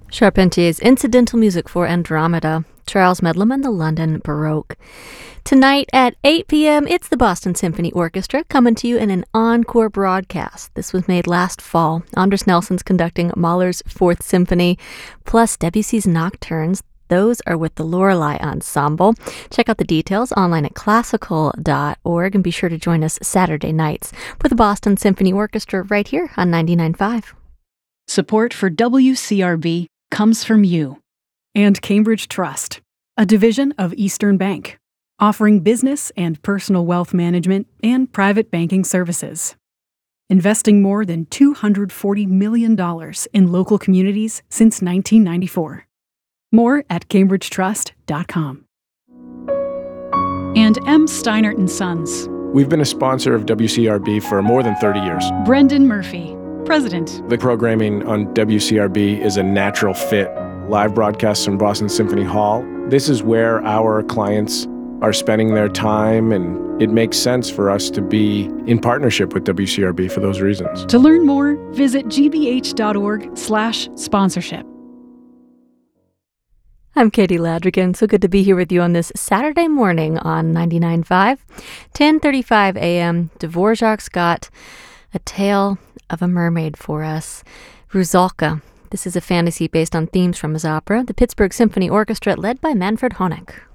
Charpentier's incidental music for Andromeda, Charles Medlem and the London Baroque. Tonight at 8 p.m., it's the Boston Symphony Orchestra coming to you in an encore broadcast. This was made last fall. Andris Nelson's conducting Mahler's Fourth Symphony, plus Debussy's Nocturnes. Those are with the Lorelei Ensemble. Check out the details online at classical.org and be sure to join us Saturday nights for the Boston Symphony Orchestra right here on 99.5. Support for WCRB comes from you and Cambridge Trust, a division of Eastern Bank, offering business and personal wealth management and private banking services. Investing more than $240 million in local communities since 1994. More at cambridgetrust.com. And M. Steinert & Sons. We've been a sponsor of WCRB for more than 30 years. Brendan Murphy, President. The programming on WCRB is a natural fit. Live broadcasts from Boston Symphony Hall. This is where our clients are spending their time, and it makes sense for us to be in partnership with WCRB for those reasons. To learn more, visit gbh.org/sponsorship. I'm Katie Ladrigan. So good to be here with you on this Saturday morning on 99.5. 10:35 a.m. Dvorak's got a tale of a mermaid for us. Rusalka. This is a fantasy based on themes from his opera, the Pittsburgh Symphony Orchestra, led by Manfred Honeck.